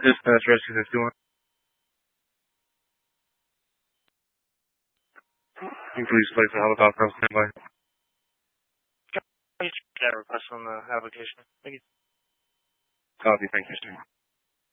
Dispatch Rescue 51. Please place a helicopter on standby. That request on the application. Thank you. Copy, thank you, sir.